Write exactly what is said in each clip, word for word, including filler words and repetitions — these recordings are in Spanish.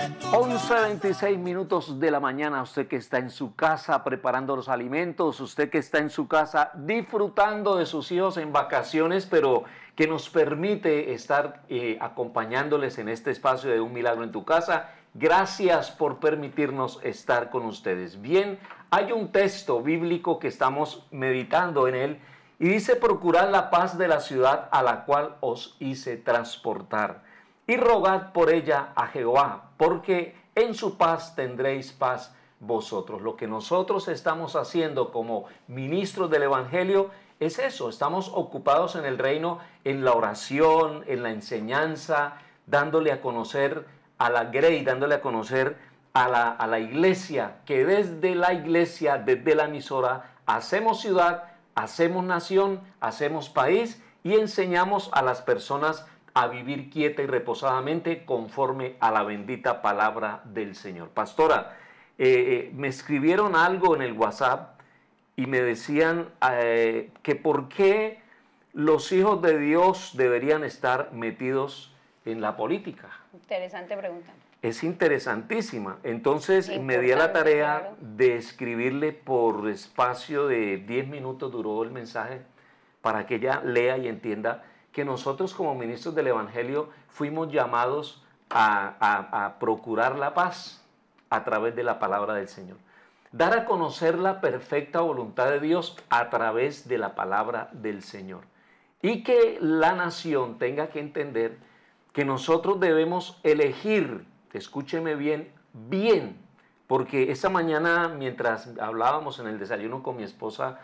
once veintiséis minutos de la mañana, usted que está en su casa preparando los alimentos, usted que está en su casa disfrutando de sus hijos en vacaciones, pero que nos permite estar eh, acompañándoles en este espacio de Un Milagro en tu Casa. Gracias por permitirnos estar con ustedes. Bien, hay un texto bíblico que estamos meditando en él y dice: procurad la paz de la ciudad a la cual os hice transportar, y rogad por ella a Jehová, porque en su paz tendréis paz vosotros. Lo que nosotros estamos haciendo como ministros del Evangelio es eso, estamos ocupados en el reino, en la oración, en la enseñanza, dándole a conocer a la Grey, dándole a conocer a la, a la iglesia, que desde la iglesia, desde la emisora, hacemos ciudad, hacemos nación, hacemos país y enseñamos a las personas a vivir quieta y reposadamente conforme a la bendita palabra del Señor. Pastora, eh, me escribieron algo en el WhatsApp y me decían eh, que por qué los hijos de Dios deberían estar metidos en la política. Interesante pregunta. Es interesantísima. Entonces Importante, me di a la tarea claro. de escribirle por espacio de diez minutos, duró el mensaje, para que ella lea y entienda que nosotros como ministros del Evangelio fuimos llamados a, a, a procurar la paz a través de la palabra del Señor. Dar a conocer la perfecta voluntad de Dios a través de la palabra del Señor. Y que la nación tenga que entender que nosotros debemos elegir, escúcheme bien, bien, porque esta mañana mientras hablábamos en el desayuno con mi esposa,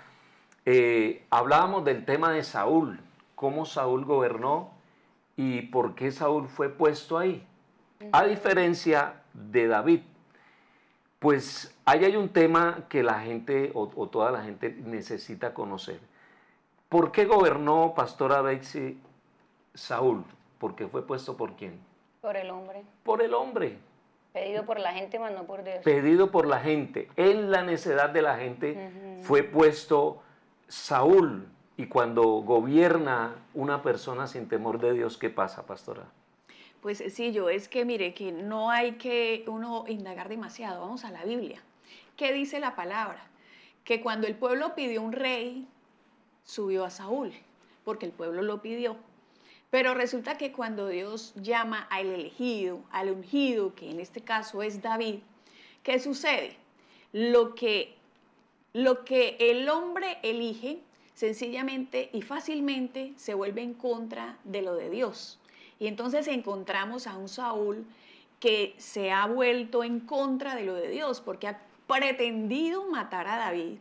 eh, hablábamos del tema de Saúl, cómo Saúl gobernó y por qué Saúl fue puesto ahí, a diferencia de David. Pues ahí hay un tema que la gente o, o toda la gente necesita conocer. ¿Por qué gobernó, pastora Betsy, Saúl? ¿Porque fue puesto por quién? Por el hombre. Por el hombre. Pedido por la gente, mas no por Dios. Pedido por la gente. En la necedad de la gente uh-huh. fue puesto Saúl. Y cuando gobierna una persona sin temor de Dios, ¿qué pasa, pastora? Pues sencillo, es que mire, que no hay que uno indagar demasiado. Vamos a la Biblia. ¿Qué dice la palabra? Que cuando el pueblo pidió un rey, subió a Saúl, porque el pueblo lo pidió. Pero resulta que cuando Dios llama al elegido, al ungido, que en este caso es David, ¿qué sucede? Lo que, lo que el hombre elige, sencillamente y fácilmente se vuelve en contra de lo de Dios. Y entonces encontramos a un Saúl que se ha vuelto en contra de lo de Dios, porque ha pretendido matar a David,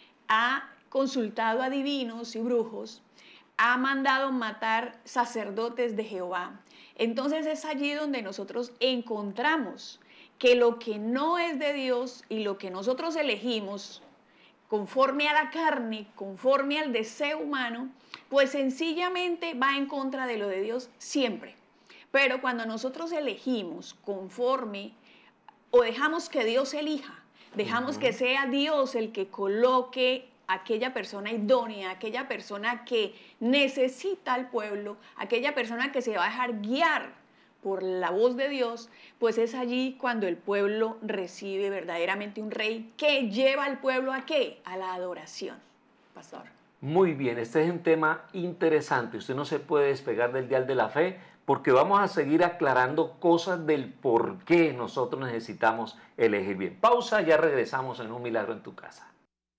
ha consultado a divinos y brujos, ha mandado matar sacerdotes de Jehová. Entonces es allí donde nosotros encontramos que lo que no es de Dios y lo que nosotros elegimos conforme a la carne, conforme al deseo humano, pues sencillamente va en contra de lo de Dios siempre. Pero cuando nosotros elegimos conforme o dejamos que Dios elija, dejamos uh-huh. que sea Dios el que coloque aquella persona idónea, aquella persona que necesita al pueblo, aquella persona que se va a dejar guiar por la voz de Dios, pues es allí cuando el pueblo recibe verdaderamente un rey que lleva al pueblo ¿a qué? A la adoración, pastor. Muy bien, este es un tema interesante. Usted no se puede despegar del dial de la fe porque vamos a seguir aclarando cosas del por qué nosotros necesitamos elegir bien. Pausa, ya regresamos en Un Milagro en tu Casa.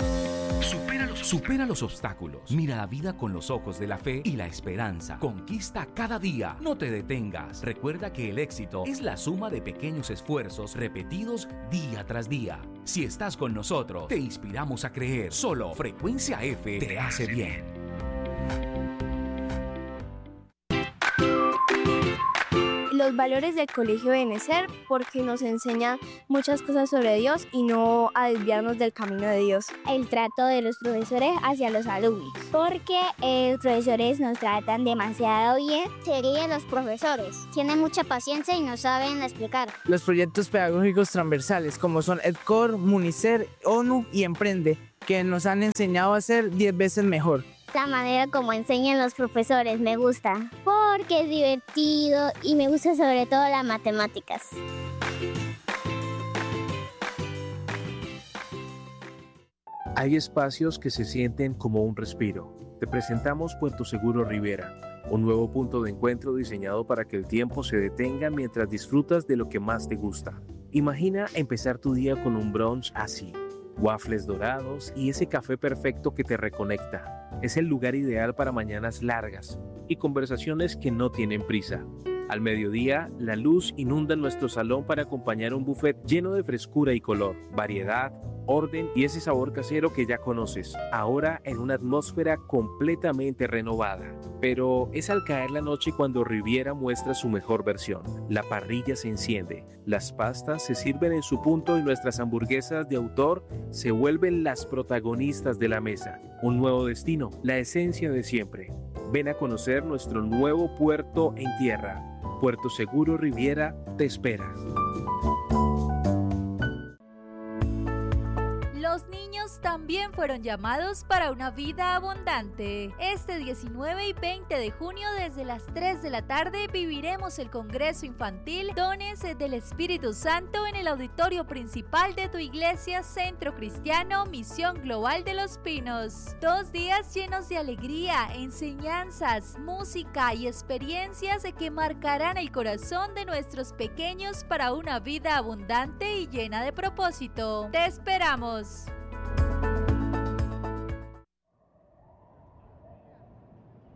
Supera los, Supera los obstáculos. Mira la vida con los ojos de la fe y la esperanza. Conquista cada día. No te detengas. Recuerda que el éxito es la suma de pequeños esfuerzos repetidos día tras día. Si estás con nosotros, te inspiramos a creer. Solo Frecuencia F te hace bien. Los valores del Colegio Benecer, porque nos enseña muchas cosas sobre Dios y no a desviarnos del camino de Dios. El trato de los profesores hacia los alumnos, porque eh, los profesores nos tratan demasiado bien. Serían los profesores, tienen mucha paciencia y nos saben explicar. Los proyectos pedagógicos transversales, como son EdCor, Municer, ONU y Emprende, que nos han enseñado a ser diez veces mejor. La manera como enseñan los profesores me gusta, porque es divertido y me gusta sobre todo las matemáticas. Hay espacios que se sienten como un respiro. Te presentamos Puerto Seguro Riviera, un nuevo punto de encuentro diseñado para que el tiempo se detenga mientras disfrutas de lo que más te gusta. Imagina empezar tu día con un brunch así, waffles dorados y ese café perfecto que te reconecta. Es el lugar ideal para mañanas largas y conversaciones que no tienen prisa. Al mediodía, la luz inunda nuestro salón para acompañar un buffet lleno de frescura y color, variedad, orden y ese sabor casero que ya conoces, ahora en una atmósfera completamente renovada. Pero es al caer la noche cuando Riviera muestra su mejor versión. La parrilla se enciende, las pastas se sirven en su punto y nuestras hamburguesas de autor se vuelven las protagonistas de la mesa. Un nuevo destino, la esencia de siempre. Ven a conocer nuestro nuevo puerto en tierra. Puerto Seguro Riviera te espera. Los niños también fueron llamados para una vida abundante. Este diecinueve y veinte de junio desde las tres de la tarde viviremos el Congreso Infantil Dones del Espíritu Santo en el auditorio principal de tu iglesia Centro Cristiano Misión Global de Los Pinos. Dos días llenos de alegría, enseñanzas, música y experiencias que marcarán el corazón de nuestros pequeños para una vida abundante y llena de propósito. ¡Te esperamos!